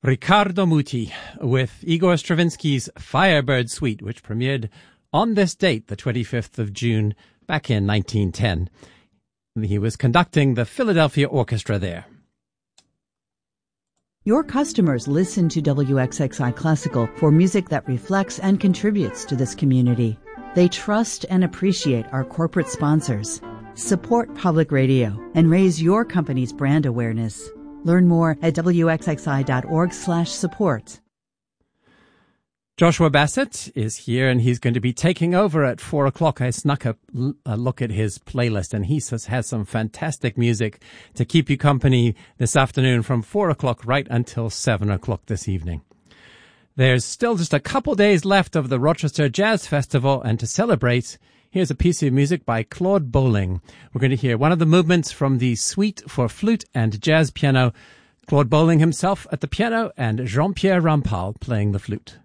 Riccardo Muti with Igor Stravinsky's Firebird Suite, which premiered on this date, the 25th of June, back in 1910. He was conducting the Philadelphia Orchestra there. Your customers listen to WXXI Classical for music that reflects and contributes to this community. They trust and appreciate our corporate sponsors. Support public radio and raise your company's brand awareness. Learn more at wxxi.org/support. Joshua Bassett is here, and he's going to be taking over at 4 o'clock. I snuck a look at his playlist, and he has some fantastic music to keep you company this afternoon from 4 o'clock right until 7 o'clock this evening. There's still just a couple days left of the Rochester Jazz Festival, and to celebrate, here's a piece of music by Claude Bolling. We're going to hear one of the movements from the Suite for Flute and Jazz Piano. Claude Bolling himself at the piano and Jean-Pierre Rampal playing the flute.